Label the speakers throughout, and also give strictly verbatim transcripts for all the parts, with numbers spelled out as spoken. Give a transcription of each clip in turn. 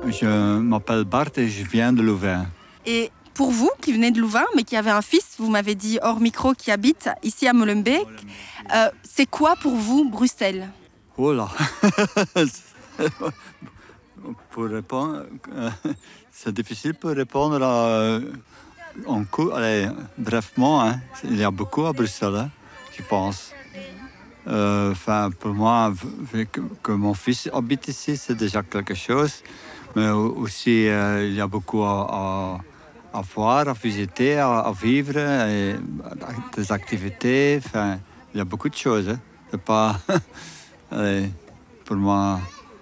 Speaker 1: Je m'appelle Bart et je viens de Louvain.
Speaker 2: Et pour vous, qui venez de Louvain, mais qui avez un fils, vous m'avez dit hors micro, qui habite ici à Molenbeek, euh, c'est quoi pour vous Bruxelles?
Speaker 1: Oh là. Pour répondre, euh, c'est difficile pour répondre à, en coup, allez, brièvement. Hein. Il y a beaucoup à Bruxelles, hein, je pense. Euh, enfin, pour moi, vu que, que mon fils habite ici, c'est déjà quelque chose. Mais aussi, euh, il y a beaucoup à, à, à voir, à visiter, à, à vivre, et des activités. Enfin, il y a beaucoup de choses. Hein. C'est pas, allez, pour moi,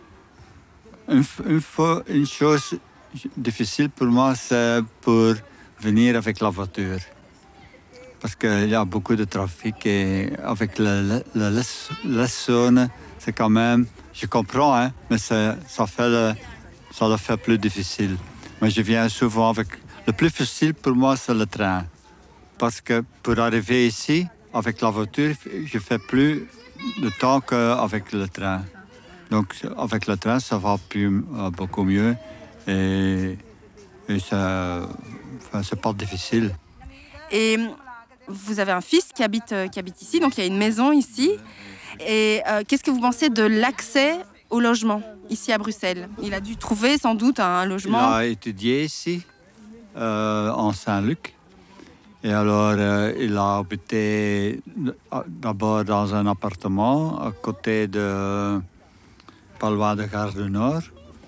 Speaker 1: une, une, fois, une chose difficile pour moi, c'est pour venir avec la voiture. Parce qu'il y a beaucoup de trafic et avec la, la, la, la zone, c'est quand même... Je comprends, hein, mais ça fait, le, ça le fait plus difficile. Mais je viens souvent avec... Le plus facile pour moi, c'est le train. Parce que pour arriver ici, avec la voiture, je fais plus de temps qu'avec le train. Donc avec le train, ça va plus, beaucoup mieux. Et, et ça, enfin, c'est pas difficile.
Speaker 2: Et... Vous avez un fils qui habite, qui habite ici, donc il y a une maison ici. Et euh, qu'est-ce que vous pensez de l'accès au logement ici à Bruxelles? Il a dû trouver sans doute un logement.
Speaker 1: Il a étudié ici, euh, en Saint-Luc. Et alors, euh, il a habité d'abord dans un appartement à côté de pas loin de Gare du Nord.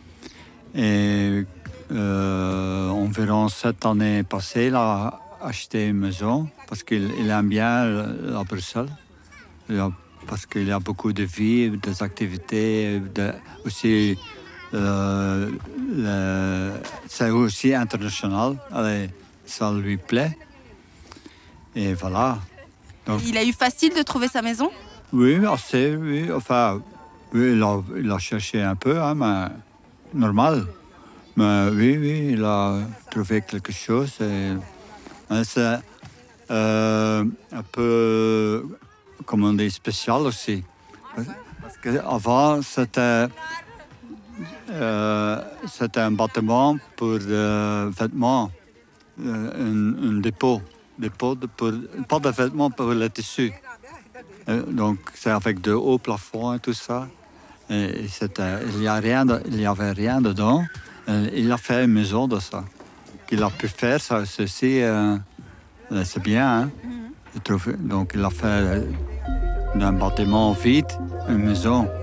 Speaker 1: Et euh, environ sept années passées, il a acheté une maison parce qu'il il aime bien la Bruxelles. Il a, parce qu'il y a beaucoup de vie, des activités, de, aussi euh, le, c'est aussi international. Allez, ça lui plaît. Et voilà.
Speaker 2: Donc, il a eu facile de trouver sa maison?
Speaker 1: Oui, assez, oui. Enfin, oui, il a, il a cherché un peu, hein, mais normal. Mais oui, oui, il a trouvé quelque chose. Et, c'est euh, un peu, comment on dit, spécial aussi. Parce qu'avant, c'était, euh, c'était un bâtiment pour des vêtements, un, un dépôt. dépôt de, pour, pas de vêtements pour les tissus. Donc, c'est avec de hauts plafonds et tout ça. Et c'était, il n'y avait rien dedans. Et il a fait une maison de ça. Qu'il a pu faire, ça, ceci, euh, c'est bien. Hein? Mm-hmm. Donc, il a fait d'un bâtiment vide une maison.